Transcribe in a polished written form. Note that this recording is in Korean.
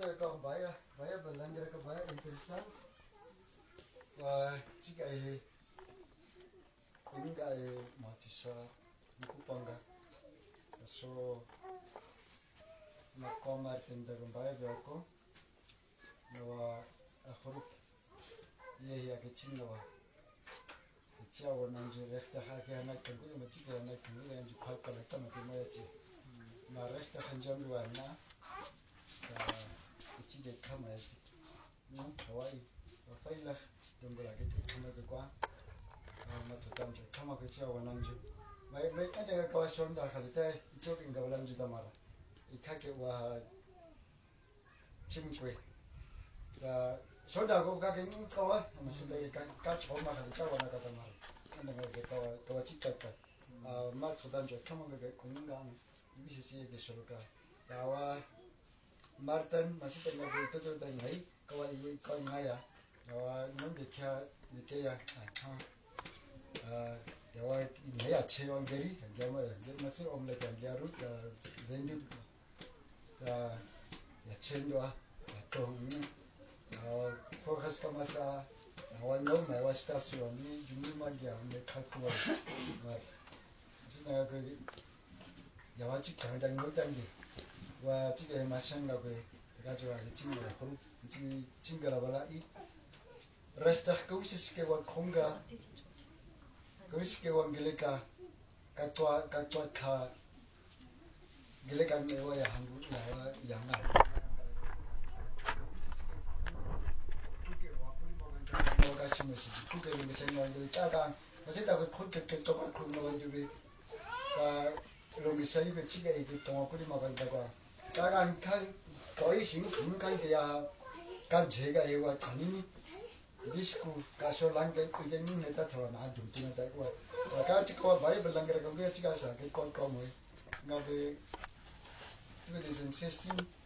Kita kan baie belangrike baie interessant. Wa jika inga matisa nikupanga. So na komar tinda baie bako. Na akhurut ye ya kichinga wa. Chia wa nanju rechte haki ana kangu ma jika ana kangu ya nju kwa kala tama timayachi. Na rechte hanjambi wa na ichige kama yati Hawaii wafaila dongola kete kama kwa matotanjo kama kuchia wananjo mai ende kwa shonda khalita ichoki ngawalanjo damara ikake wa chimchwe da shonda go kake nkawa masita ka choma khalita wana katamara ende ngake kwa chitata matotanjo kama ngake kunga ibisi yake shoroka yawa Martin masih tengah betul tadi hari kawan ibu kawan ngaya, kawan nanti kia kawan ngaya cewang geri, dia masih omlet yang jarut, vendut, ya cendua, tong, fokus ke masa, kawan nom, kawan stasiun ni jumlah magia, mereka kuat, masih tengah ke, kawan cik kandang ngodang ni. 와 지게 마찬가지고 가지고 하기 친구가 그룹 친구라 봐라 이 레스터 거기서 와 공가 거기서 와 길까 가토아 타 길까 내와야 한국이야 양아 뭐가 심으시지 그게 무슨 말인지 짜가 어제다 그 콘텐츠 똑같은 거 가지고 롱이 사이에 지게 이게 동아구리 먹는다고 까간 거의 신간 돼야 간 제가 이거 잔인이 디스코 가쇼랑게 그게 눈에다 들어나 좀 뜨는다고 같이 거 바이블 랑게 그게 지가서 그 꼴꼴 뭐 나도 2016